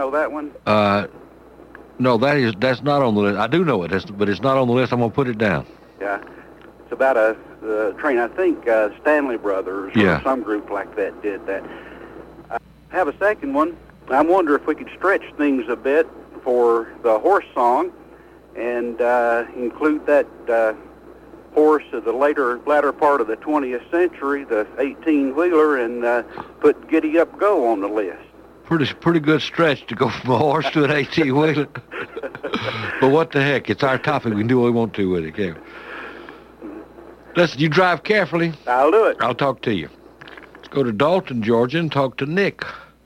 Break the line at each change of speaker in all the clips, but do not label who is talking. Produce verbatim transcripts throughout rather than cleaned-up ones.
know that one?
Uh, no, that is that's not on the list. I do know it, that's, but it's not on the list. I'm gonna put it down.
Yeah. It's about a uh, train. I think uh, Stanley Brothers
yeah.
or some group like that did that. I have a second one. I wonder if we could stretch things a bit for the horse song and uh, include that uh, horse of the later latter part of the twentieth century, the eighteen-wheeler, and uh, put Giddy Up Go on the list.
Pretty pretty good stretch to go from a horse to an eighteen-wheeler. But what the heck? It's our topic. We can do what we want to with it, can't we? Listen, you drive carefully.
I'll do it.
I'll talk to you. Let's go to Dalton, Georgia, and talk to Nick.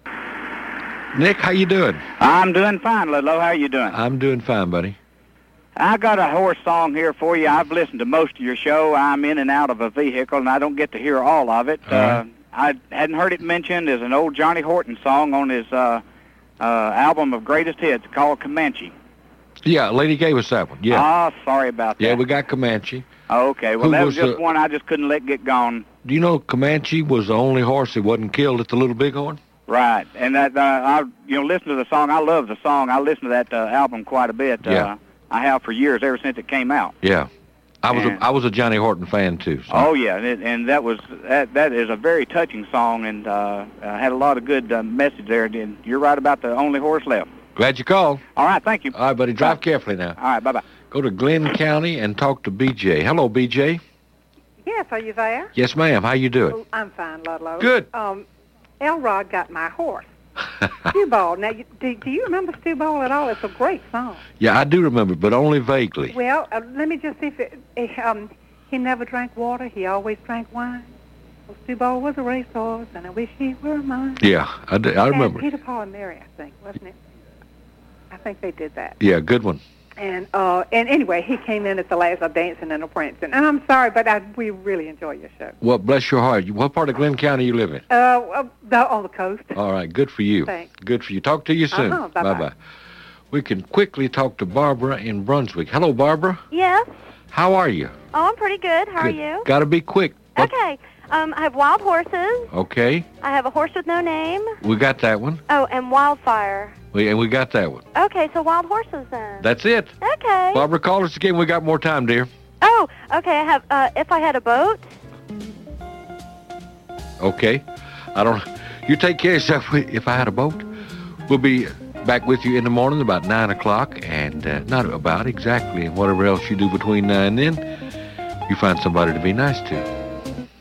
Nick, how you doing?
I'm doing fine, Ludlow. How are you doing?
I'm doing fine, buddy.
I got a horse song here for you. I've listened to most of your show. I'm in and out of a vehicle, and I don't get to hear all of it.
All right.
Uh, I hadn't heard it mentioned as an old Johnny Horton song on his uh, uh, album of greatest hits called Comanche.
Yeah, lady gave us that one. Yeah.
Ah, sorry about that.
Yeah, we got Comanche.
Oh, okay. Well,
Who
that was
was
just
the-
one I just couldn't let get gone.
Do you know Comanche was the only horse that wasn't killed at the Little Bighorn?
Right. And that uh, I, you know, listen to the song. I love the song. I listen to that uh, album quite a bit. Uh,
Yeah.
I have for years, ever since it came out.
Yeah. I was
And-
a, I was a Johnny Horton fan too. So.
Oh yeah, and, it, and that was that. That is a very touching song, and uh, uh, had a lot of good uh, message there. And you're right about the only horse left.
Glad you called.
All right, thank you.
All right, buddy. Drive
Bye.
carefully now.
All right, bye bye.
Go to Glenn County and talk to B J. Hello, B J.
Yes, are you there?
Yes, ma'am. How you doing?
Oh, I'm fine, Ludlow.
Good.
Um, Elrod got my horse. Stewball. Now, you, do, do you remember Stewball at all? It's a great song.
Yeah, I do remember, but only vaguely.
Well, uh, let me just see if it, it, um, he never drank water. He always drank wine. Well, Stewball was a racehorse, and I wish he were mine.
Yeah, I, d- I remember.
And Peter, Paul, and Mary, I think, wasn't it? I think they did that.
Yeah, good one.
And uh, and anyway, he came in at the last of Dancing and a Prancing. And I'm sorry, but I, we really enjoy your show.
Well, bless your heart. What part of Glenn County you live in?
Uh, well, the, on the coast.
All right, good for you.
Thanks.
Good for you. Talk to you soon.
Uh-huh, bye-bye.
Bye-bye. We can quickly talk to Barbara in Brunswick. Hello, Barbara.
Yes.
How are you?
Oh, I'm pretty good. How
Good.
are you?
Got to be quick. What-
Okay. Um, I have wild horses.
Okay,
I have a horse with no name.
we got that one.
Oh, and wildfire.
We, and we got that one.
Okay, so wild horses then.
That's it.
Okay.
Barbara, call us again. We got more time, dear.
Oh, okay. I have. Uh, if I had a boat.
Okay. I don't. You take care of yourself. If I had a boat, we'll be back with you in the morning about nine o'clock, and uh, not about exactly, and whatever else you do between now and then, you find somebody to be nice to.